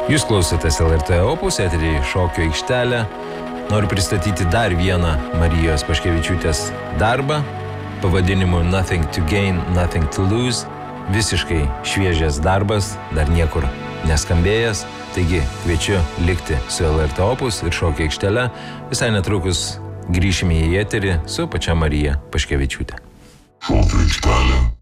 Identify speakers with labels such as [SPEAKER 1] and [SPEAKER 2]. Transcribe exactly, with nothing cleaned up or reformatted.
[SPEAKER 1] Jūs klausotės L R T Opus, eteryje Šokio aikštelė. Noriu pristatyti dar vieną Marijos Paškevičiūtės darbą pavadinimu Nothing to Gain, Nothing to Lose. Visiškai šviežias darbas, dar niekur neskambėjęs. Taigi kviečiu likti su L R T Opus ir Šokio aikštele. Visai netrukus grįšime į eterį su pačia Marija Paškevičiūtė.
[SPEAKER 2] Šokio aikštelė.